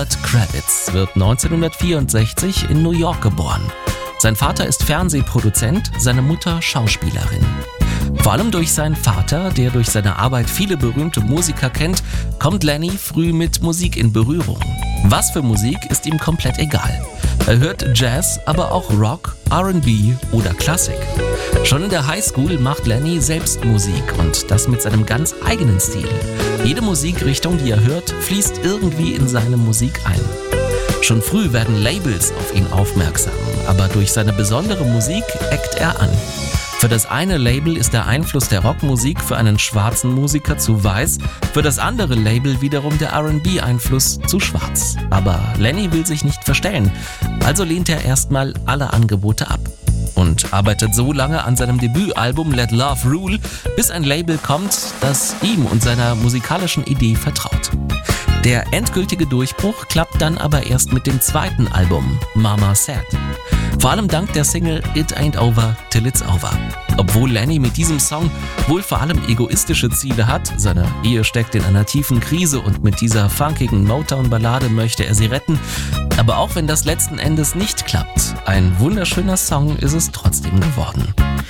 Kravitz wird 1964 in New York geboren. Sein Vater ist Fernsehproduzent, seine Mutter Schauspielerin. Vor allem durch seinen Vater, der durch seine Arbeit viele berühmte Musiker kennt, kommt Lenny früh mit Musik in Berührung. Was für Musik ist ihm komplett egal. Er hört Jazz, aber auch Rock, R&B oder Klassik. Schon in der Highschool macht Lenny selbst Musik und das mit seinem ganz eigenen Stil. Jede Musikrichtung, die er hört, fließt irgendwie in seine Musik ein. Schon früh werden Labels auf ihn aufmerksam, aber durch seine besondere Musik eckt er an. Für das eine Label ist der Einfluss der Rockmusik für einen schwarzen Musiker zu weiß, für das andere Label wiederum der R&B-Einfluss zu schwarz. Aber Lenny will sich nicht verstellen, also lehnt er erstmal alle Angebote ab. Und arbeitet so lange an seinem Debütalbum Let Love Rule, bis ein Label kommt, das ihm und seiner musikalischen Idee vertraut. Der endgültige Durchbruch klappt dann aber erst mit dem zweiten Album, Mama Said. Vor allem dank der Single It Ain't Over Till It's Over. Obwohl Lenny mit diesem Song wohl vor allem egoistische Ziele hat, seine Ehe steckt in einer tiefen Krise und mit dieser funkigen Motown-Ballade möchte er sie retten. Aber auch wenn das letzten Endes nicht klappt, ein wunderschöner Song ist es trotzdem geworden.